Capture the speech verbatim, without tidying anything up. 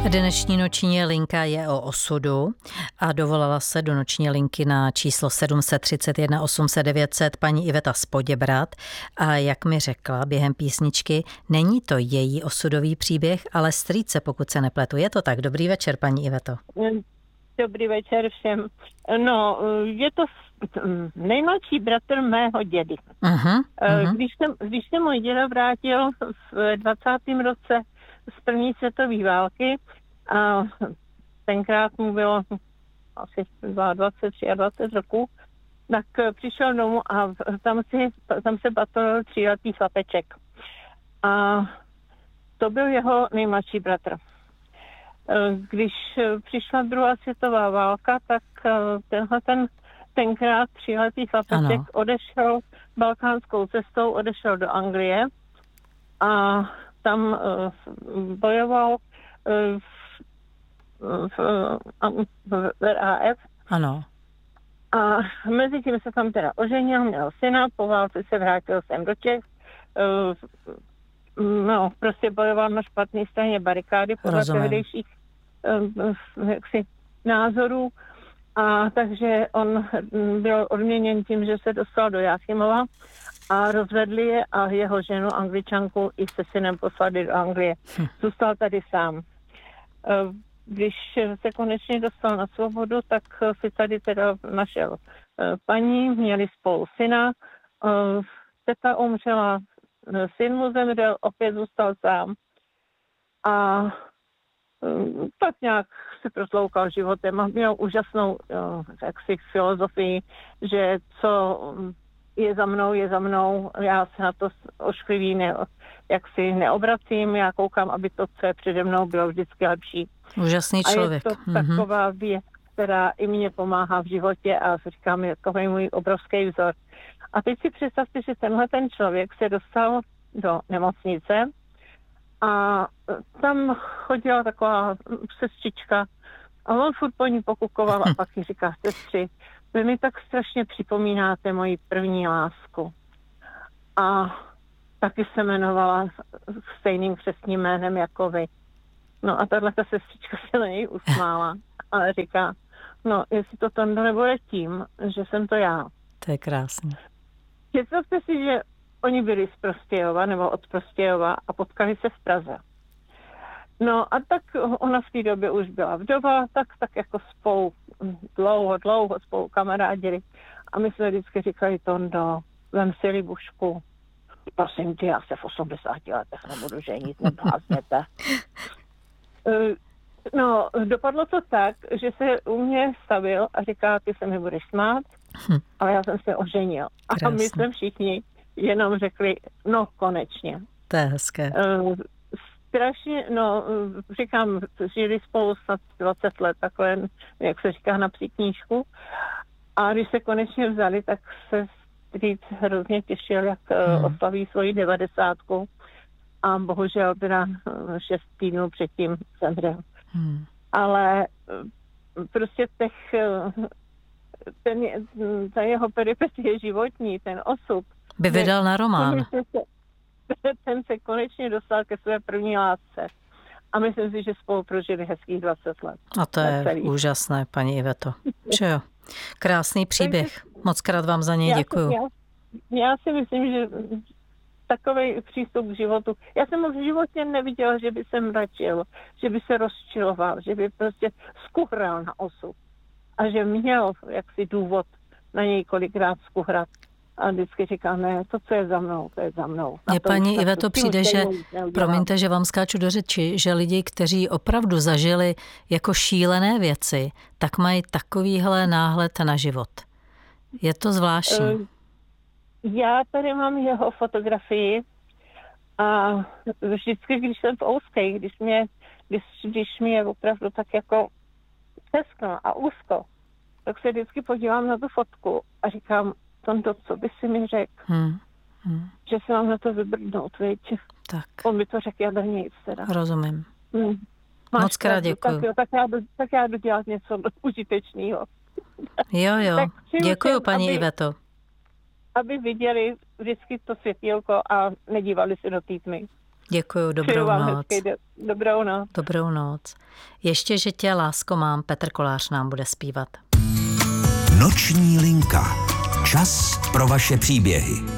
Dnešní noční linka je o osudu a dovolala se do noční linky na číslo sedm set třicet jedna osm set devět set paní Iveta z Poděbrad a jak mi řekla během písničky, není to její osudový příběh, ale strýce, pokud se nepletu. Je to tak? Dobrý večer, paní Iveto. Dobrý večer všem. No, je to nejmladší bratr mého dědy. Uh-huh, uh-huh. Když se, když se můj děda vrátil v dvacátém roce z první světové války a tenkrát mu bylo asi dvacet dva, dvacet tři roků, tak přišel domů a tam, si, tam se batolil tříletý chlapeček. A to byl jeho nejmladší bratr. Když přišla druhá světová válka, tak tenhle ten tenkrát tříletý chlapeček ano. odešel balkánskou cestou, odešel do Anglie a tam uh, bojoval uh, v, v, v R A F. Ano. A mezi tím se tam teda oženil, měl syna, po válce se vrátil sem do Čech. Uh, no, prostě bojoval na špatné straně barikády podle tehdejších uh, jaksi, názorů. A takže on byl odměněn tím, že se dostal do Jáchymova a rozvedli je a jeho ženu Angličanku i se synem poslali do Anglie. Hm. Zůstal tady sám. Když se konečně dostal na svobodu, tak si tady teda našel paní, měli spolu syna. Teta umřela, syn mu zemřel, opět zůstal sám. A tak nějak si protloukal životem a měl úžasnou jaksi, filozofii, že co je za mnou, je za mnou. Já se na to ošklivý ne, jaksi neobracím, já koukám, aby to, co je přede mnou, bylo vždycky lepší. Úžasný člověk. A je to mm-hmm. taková věc, která i mě pomáhá v životě a říkám, je takový můj obrovský vzor. A teď si představte, že tenhle ten člověk se dostal do nemocnice a tam chodila taková sestřička a on furt po ní pokukoval a pak jí říká, sestři, vy mi tak strašně připomínáte moji první lásku. A taky se jmenovala stejným křestním jménem jako vy. No a tahle ta sestřička se na něj usmála, ale říká, no jestli to Tondo nebude tím, že jsem to já. To je krásné. Představte si, že oni byli z Prostějova nebo od Prostějova a potkali se v Praze. No a tak ona v té době už byla vdova, tak, tak jako spolu dlouho, dlouho spolu kamarádili. A my jsme vždycky říkali, Tondo, vem si libušku. Prosím tě, já se v osmdesáti letech nebudu ženit, neblázněte. No, dopadlo to tak, že se u mě stavil a říká, ty se mi budeš smát, hm. ale já jsem se oženil. Krásný. A my jsme všichni jenom řekli, no konečně. To je hezké. Uh, strašně, no, říkám, žili spolu snad dvacet let, takhle, jak se říká, na psí knížku. A když se konečně vzali, tak se strýc hrozně těšil, jak hmm. oslaví svoji devadesátku. A bohužel teda šest týdnů předtím zemřel. Hmm. Ale prostě těch, ten, ta jeho peripetie životní, ten osud, by vydal na román. Ten se konečně dostal ke své první lásce. A myslím si, že spolu prožili hezkých dvacet let. A to je celý. Úžasné, paní Iveto. Že jo. Krásný příběh. Moc krát vám za něj děkuju. Já, já si myslím, že takový přístup k životu. Já jsem ho v životě neviděla, že by se mračil, že by se rozčiloval, že by prostě skuhral na osud. A že měl jaksi důvod na něj kolikrát skuhrat. A vždycky říká, ne, to, co je za mnou, to je za mnou. Mně paní Iveto přijde, že, promiňte, že vám skáču do řeči, že lidi, kteří opravdu zažili jako šílené věci, tak mají takovýhle náhled na život. Je to zvláštní. Já tady mám jeho fotografii a vždycky, když jsem v Ouskej, když mě, když, když mě je opravdu tak jako teskno a úzko, tak se vždycky podívám na tu fotku a říkám, Tondo, co by si mi řekl? Hmm. Hmm. Že se mám na to vybrdnout, viď? Tak. On by to řekl jadrnějc teda. Rozumím. Hmm. Moc krát děkuju. Tak, tak, já, tak já jdu dělat něco užitečného. Jo, jo. Děkuju, paní aby, Iveto. Aby viděli vždycky to světýlko a nedívali se do té tmy. Děkuju, dobrou noc. Hezký, dobrou noc. Dobrou noc. Ještě, že tě, lásko, mám, Petr Kolář nám bude zpívat. Noční linka. Čas pro vaše příběhy.